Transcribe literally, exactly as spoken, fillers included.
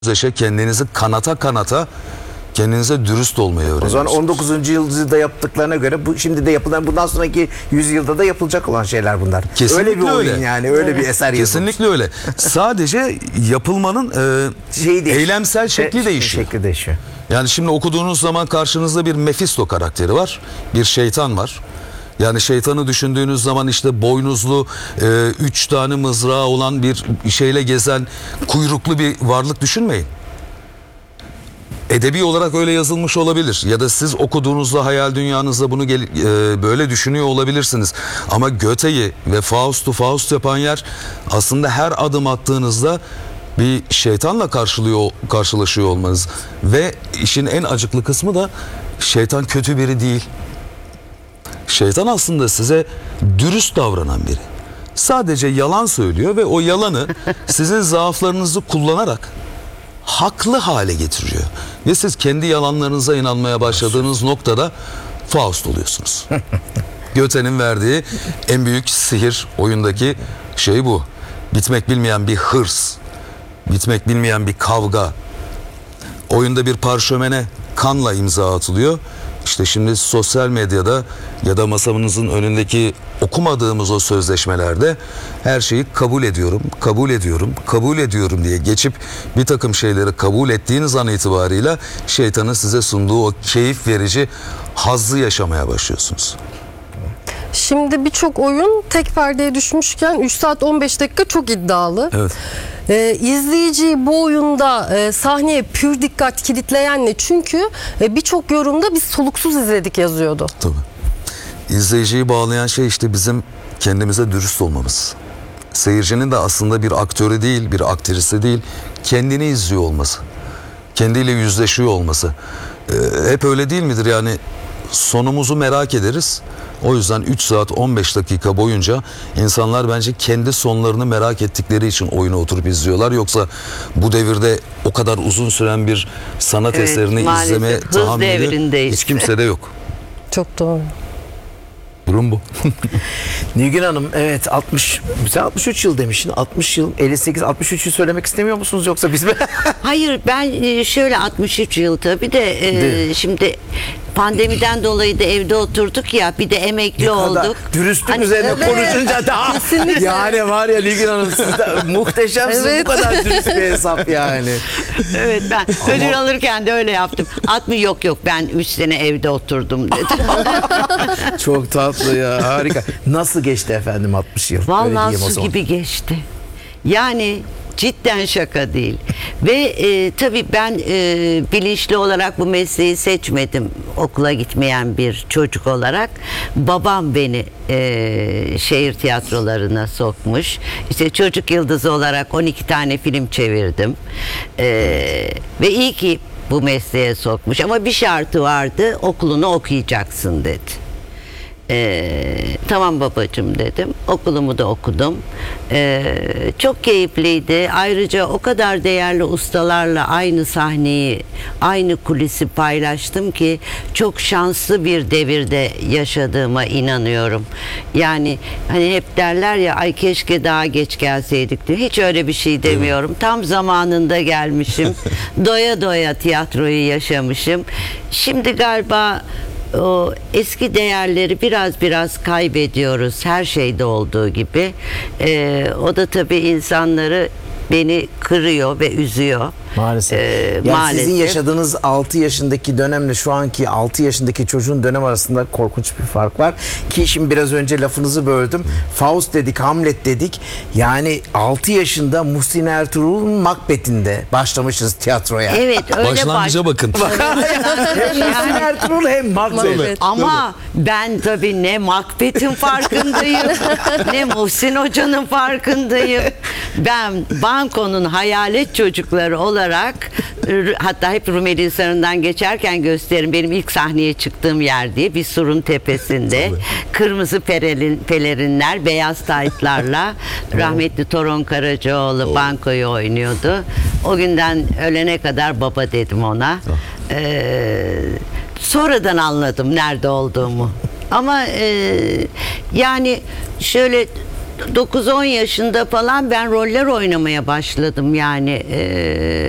Zeşe kendinizi kanata kanata kendinize dürüst olmayı O öğreniyorsunuz. zaman on dokuzuncu yüzyılda yaptıklarına göre bu şimdi de yapılan, bundan sonraki yüzyılda da yapılacak olan şeyler bunlar. Kesinlikle öyle bir oyun öyle. yani, öyle bir eser yazılmış. Kesinlikle öyle. Sadece yapılmanın e, Şey değişiyor. eylemsel şekli E, değişiyor. Şekli değişiyor. Yani şimdi okuduğunuz zaman karşınızda bir Mephisto karakteri var. Bir şeytan var. Yani şeytanı düşündüğünüz zaman işte boynuzlu, e, üç tane mızrağı olan bir şeyle gezen kuyruklu bir varlık düşünmeyin. Edebi olarak öyle yazılmış olabilir ya da siz okuduğunuzda hayal dünyanızda bunu gel, e, böyle düşünüyor olabilirsiniz. Ama Goethe'yi ve Faust'u Faust yapan yer aslında her adım attığınızda bir şeytanla karşılıyor, karşılaşıyor olmanız. Ve işin en acıklı kısmı da şeytan kötü biri değil. Şeytan aslında size dürüst davranan biri. Sadece yalan söylüyor ve o yalanı sizin zaaflarınızı kullanarak haklı hale getiriyor. Ve siz kendi yalanlarınıza inanmaya başladığınız noktada Faust oluyorsunuz. Goethe'nin verdiği en büyük sihir oyundaki şey bu. Bitmek bilmeyen bir hırs, bitmek bilmeyen bir kavga. Oyunda bir parşömene kanla imza atılıyor. İşte şimdi sosyal medyada ya da masamızın önündeki okumadığımız o sözleşmelerde her şeyi kabul ediyorum, kabul ediyorum, kabul ediyorum diye geçip bir takım şeyleri kabul ettiğiniz an itibarıyla şeytanın size sunduğu o keyif verici hazzı yaşamaya başlıyorsunuz. Şimdi birçok oyun tek perdeye düşmüşken üç saat on beş dakika çok iddialı. Evet. Ee, izleyiciyi bu oyunda e, sahneye pür dikkat kilitleyen ne? Çünkü e, birçok yorumda biz soluksuz izledik yazıyordu. Tabii. İzleyiciyi bağlayan şey işte bizim kendimize dürüst olmamız. Seyircinin de aslında bir aktörü değil, bir aktrisi değil, kendini izliyor olması. Kendiyle yüzleşiyor olması. Ee, hep öyle değil midir yani? Sonumuzu merak ederiz. O yüzden üç saat on beş dakika boyunca insanlar bence kendi sonlarını merak ettikleri için oyunu oturup izliyorlar. Yoksa bu devirde o kadar uzun süren bir sanat Evet, eserini maalesef. izleme Hız tahammülü devrindeyiz. hiç kimsede yok. Çok doğru. Durum bu. Nilgün Hanım, evet, altmış, sen altmış üç yıl demişsin. altmış yıl, elli sekiz, altmış üçü söylemek istemiyor musunuz yoksa biz mi? Hayır, ben e, şöyle altmış üç yıl tabii de e, Değil mi? şimdi pandemiden dolayı da evde oturduk ya, bir de emekli olduk. Dürüstlük Hani- üzerine Evet. konuşunca daha Kesinlikle. yani var ya Nilgün Hanım, siz de muhteşemsiniz. Evet. Bu kadar dürüst bir hesap yani. Evet, ben ödül alırken de öyle yaptım. altmış yok yok ben üç sene evde oturdum dedim. Çok tatlı ya, harika. Nasıl geçti efendim altmış yıl? Öyle Vallahi diyeyim o su zaman. gibi geçti. Yani cidden şaka değil. Ve e, tabii ben e, bilinçli olarak bu mesleği seçmedim. Okula gitmeyen bir çocuk olarak. Babam beni e, şehir tiyatrolarına sokmuş. İşte çocuk yıldızı olarak on iki tane film çevirdim. E, ve iyi ki bu mesleğe sokmuş. Ama bir şartı vardı, okulunu okuyacaksın dedi. Ee, tamam babacığım dedim. Okulumu da okudum. Ee, çok keyifliydi. Ayrıca o kadar değerli ustalarla aynı sahneyi, aynı kulisi paylaştım ki çok şanslı bir devirde yaşadığıma inanıyorum. Yani hani hep derler ya, ay keşke daha geç gelseydik diye. Hiç öyle bir şey demiyorum. Tam zamanında gelmişim. Doya doya tiyatroyu yaşamışım. Şimdi galiba o eski değerleri biraz biraz kaybediyoruz, her şeyde olduğu gibi. Ee, o da tabii insanları, beni kırıyor ve üzüyor. Maalesef. Ee, yani maalesef. sizin yaşadığınız altı yaşındaki dönemle şu anki altı yaşındaki çocuğun dönem arasında korkunç bir fark var. Ki şimdi biraz önce lafınızı böldüm. Faust dedik, Hamlet dedik. Yani altı yaşında Muhsin Ertuğrul'un Macbeth'inde başlamışız tiyatroya. Evet, öyle baş. Başlangıca bakın. Hem Muhsin Ertuğrul hem Macbeth. Macbeth. Ama ben tabii ne Macbeth'in farkındayım, ne Muhsin Hoca'nın farkındayım. Ben bankonun hayalet çocukları olarak, hatta hep Rumeli Hisarı'ndan geçerken gösteririm, benim ilk sahneye çıktığım yer diye, bir surun tepesinde. Tabii. Kırmızı pererin, pelerinler, beyaz taytlarla rahmetli Toron Karacaoğlu bankoyu oynuyordu. O günden ölene kadar baba dedim ona. Ee, sonradan anladım nerede olduğumu. Ama e, yani şöyle dokuz on yaşında falan ben roller oynamaya başladım yani. E,